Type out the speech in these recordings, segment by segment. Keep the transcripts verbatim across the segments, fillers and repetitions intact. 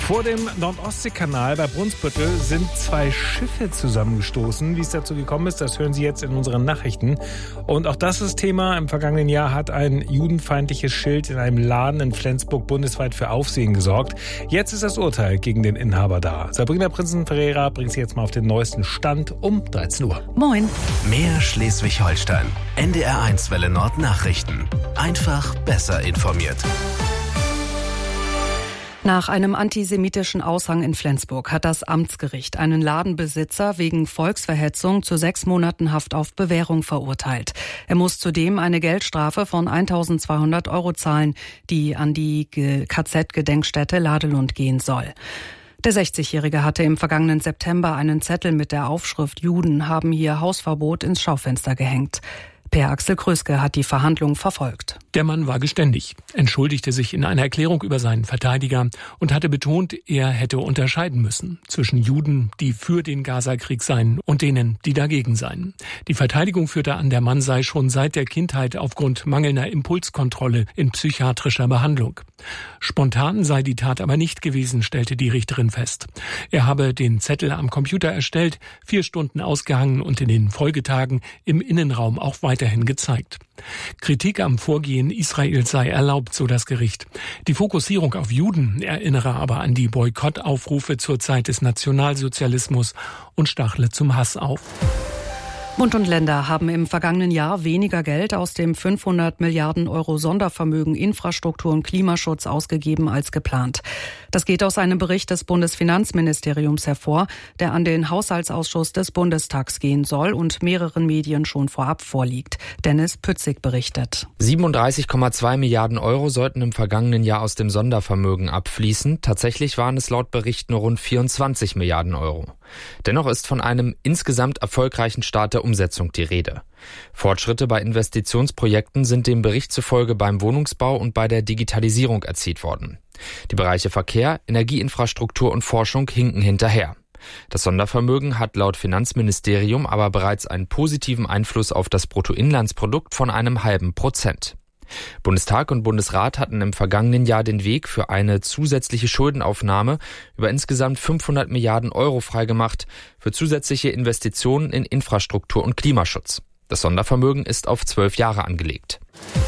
Vor dem Nordostseekanal bei Brunsbüttel sind zwei Schiffe zusammengestoßen. Wie es dazu gekommen ist, das hören Sie jetzt in unseren Nachrichten. Und auch das ist Thema. Im vergangenen Jahr hat ein judenfeindliches Schild in einem Laden in Flensburg bundesweit für Aufsehen gesorgt. Jetzt ist das Urteil gegen den Inhaber da. Sabrina Prinzen-Ferreira bringt Sie jetzt mal auf den neuesten Stand um dreizehn Uhr. Moin. Mehr Schleswig-Holstein. N D R eins Welle Nord Nachrichten. Einfach besser informiert. Nach einem antisemitischen Aushang in Flensburg hat das Amtsgericht einen Ladenbesitzer wegen Volksverhetzung zu sechs Monaten Haft auf Bewährung verurteilt. Er muss zudem eine Geldstrafe von eintausendzweihundert Euro zahlen, die an die K Z-Gedenkstätte Ladelund gehen soll. Der sechzigjährige hatte im vergangenen September einen Zettel mit der Aufschrift Juden haben hier Hausverbot ins Schaufenster gehängt. Per Axel Kröske hat die Verhandlung verfolgt. Der Mann war geständig, entschuldigte sich in einer Erklärung über seinen Verteidiger und hatte betont, er hätte unterscheiden müssen zwischen Juden, die für den Gaza-Krieg seien, und denen, die dagegen seien. Die Verteidigung führte an, der Mann sei schon seit der Kindheit aufgrund mangelnder Impulskontrolle in psychiatrischer Behandlung. Spontan sei die Tat aber nicht gewesen, stellte die Richterin fest. Er habe den Zettel am Computer erstellt, vier Stunden ausgehangen und in den Folgetagen im Innenraum auch weiterhin gezeigt. Kritik am Vorgehen Israels sei erlaubt, so das Gericht. Die Fokussierung auf Juden erinnere aber an die Boykottaufrufe zur Zeit des Nationalsozialismus und stachle zum Hass auf. Bund und Länder haben im vergangenen Jahr weniger Geld aus dem fünfhundert Milliarden Euro Sondervermögen Infrastruktur und Klimaschutz ausgegeben als geplant. Das geht aus einem Bericht des Bundesfinanzministeriums hervor, der an den Haushaltsausschuss des Bundestags gehen soll und mehreren Medien schon vorab vorliegt. Dennis Pützig berichtet. siebenunddreißig Komma zwei Milliarden Euro sollten im vergangenen Jahr aus dem Sondervermögen abfließen. Tatsächlich waren es laut Bericht nur rund vierundzwanzig Milliarden Euro. Dennoch ist von einem insgesamt erfolgreichen Start der Umsetzung die Rede. Fortschritte bei Investitionsprojekten sind dem Bericht zufolge beim Wohnungsbau und bei der Digitalisierung erzielt worden. Die Bereiche Verkehr, Energieinfrastruktur und Forschung hinken hinterher. Das Sondervermögen hat laut Finanzministerium aber bereits einen positiven Einfluss auf das Bruttoinlandsprodukt von einem halben Prozent. Bundestag und Bundesrat hatten im vergangenen Jahr den Weg für eine zusätzliche Schuldenaufnahme über insgesamt fünfhundert Milliarden Euro freigemacht für zusätzliche Investitionen in Infrastruktur und Klimaschutz. Das Sondervermögen ist auf zwölf Jahre angelegt.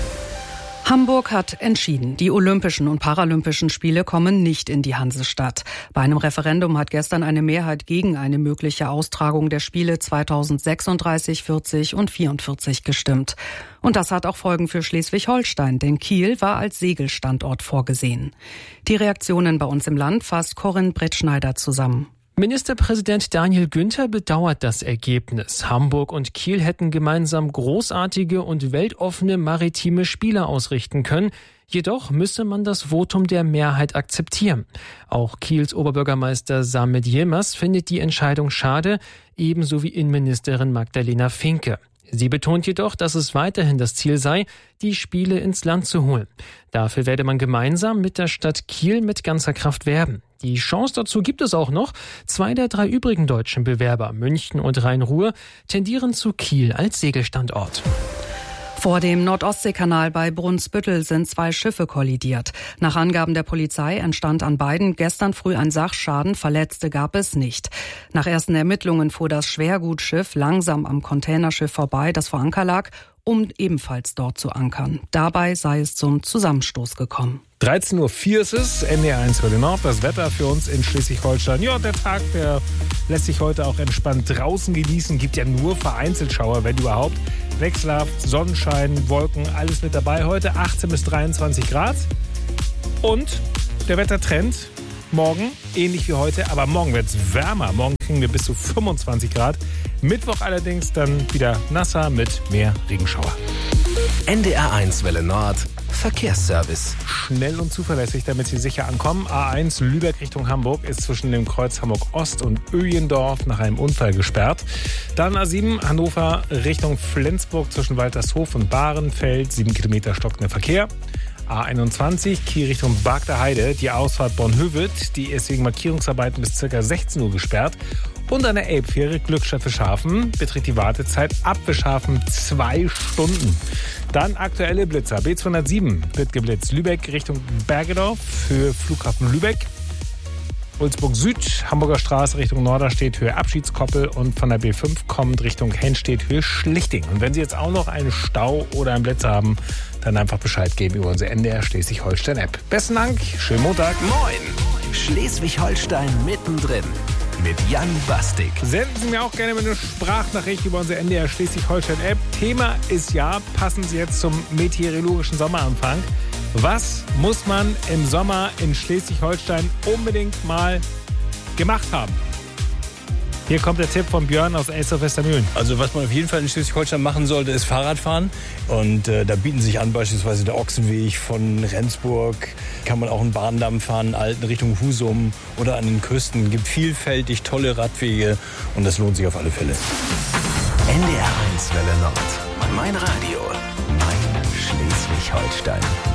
Hamburg hat entschieden, die Olympischen und Paralympischen Spiele kommen nicht in die Hansestadt. Bei einem Referendum hat gestern eine Mehrheit gegen eine mögliche Austragung der Spiele zweitausendsechsunddreißig, vierzig und vierundvierzig gestimmt. Und das hat auch Folgen für Schleswig-Holstein, denn Kiel war als Segelstandort vorgesehen. Die Reaktionen bei uns im Land fasst Corinne Brettschneider zusammen. Ministerpräsident Daniel Günther bedauert das Ergebnis. Hamburg und Kiel hätten gemeinsam großartige und weltoffene maritime Spiele ausrichten können. Jedoch müsse man das Votum der Mehrheit akzeptieren. Auch Kiels Oberbürgermeister Samet Yilmaz findet die Entscheidung schade, ebenso wie Innenministerin Magdalena Finke. Sie betont jedoch, dass es weiterhin das Ziel sei, die Spiele ins Land zu holen. Dafür werde man gemeinsam mit der Stadt Kiel mit ganzer Kraft werben. Die Chance dazu gibt es auch noch. Zwei der drei übrigen deutschen Bewerber, München und Rhein-Ruhr, tendieren zu Kiel als Segelstandort. Vor dem Nordostseekanal bei Brunsbüttel sind zwei Schiffe kollidiert. Nach Angaben der Polizei entstand an beiden gestern früh ein Sachschaden, Verletzte gab es nicht. Nach ersten Ermittlungen fuhr das Schwergutschiff langsam am Containerschiff vorbei, das vor Anker lag, um ebenfalls dort zu ankern. Dabei sei es zum Zusammenstoß gekommen. dreizehn Uhr vier ist es, N D R eins Welle Nord, das Wetter für uns in Schleswig-Holstein. Ja, der Tag, der lässt sich heute auch entspannt draußen genießen. Gibt ja nur vereinzelt Schauer, wenn überhaupt. Wechselhaft, Sonnenschein, Wolken, alles mit dabei heute. achtzehn bis dreiundzwanzig Grad. Und der Wettertrend morgen ähnlich wie heute, aber morgen wird es wärmer. Morgen kriegen wir bis zu fünfundzwanzig Grad. Mittwoch allerdings dann wieder nasser mit mehr Regenschauer. N D R eins Welle Nord Verkehrsservice. Schnell und zuverlässig, damit Sie sicher ankommen. A eins Lübeck Richtung Hamburg ist zwischen dem Kreuz Hamburg Ost und Öjendorf nach einem Unfall gesperrt. Dann A sieben Hannover Richtung Flensburg zwischen Waltershof und Bahrenfeld. Sieben Kilometer stockender Verkehr. A einundzwanzig Kiel Richtung Bargter Heide. Die Ausfahrt Bornhöved, die ist wegen Markierungsarbeiten bis ca. sechzehn Uhr gesperrt. Und an der Elbfähre Glückschäffe-Schafen beträgt die Wartezeit ab Beschafen zwei Stunden. Dann aktuelle Blitzer. B zweihundertsieben wird geblitzt. Lübeck Richtung Bergedorf für Flughafen Lübeck. Ulzburg Süd, Hamburger Straße Richtung Norderstedt, Höhe Abschiedskoppel und von der B fünf kommt Richtung Henstedt, Höhe Schlichting. Und wenn Sie jetzt auch noch einen Stau oder einen Blitzer haben, dann einfach Bescheid geben über unsere N D R Schleswig-Holstein-App. Besten Dank, schönen Montag. Moin! Schleswig-Holstein mittendrin mit Jan Bastik. Senden Sie mir auch gerne eine Sprachnachricht über unsere N D R Schleswig-Holstein-App. Thema ist ja, passend jetzt zum meteorologischen Sommeranfang. Was muss man im Sommer in Schleswig-Holstein unbedingt mal gemacht haben? Hier kommt der Tipp von Björn aus Elsdorf Westermühlen. Also was man auf jeden Fall in Schleswig-Holstein machen sollte, ist Fahrradfahren. Und äh, da bieten sich an beispielsweise der Ochsenweg von Rendsburg. Kann man auch einen Bahndamm fahren, alten Richtung Husum oder an den Küsten. Es gibt vielfältig tolle Radwege und das lohnt sich auf alle Fälle. N D R eins Welle Nord. Mein Radio. Mein Schleswig-Holstein.